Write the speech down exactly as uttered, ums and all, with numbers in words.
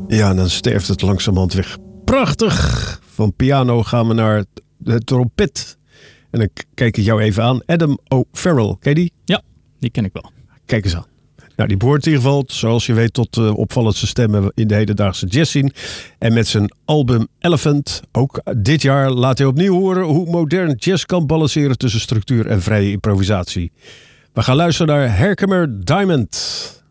Ja, en dan sterft het langzamerhand weg. Prachtig! Van piano gaan we naar de trompet. En dan kijk ik jou even aan. Adam O'Farrell, ken je die? Ja, die ken ik wel. Kijk eens aan. Nou, die behoort in ieder geval, zoals je weet, tot de opvallendste stemmen in de hedendaagse jazzscene. En met zijn album Elephant, ook dit jaar, laat hij opnieuw horen hoe modern jazz kan balanceren tussen structuur en vrije improvisatie. We gaan luisteren naar Herkimer Diamond.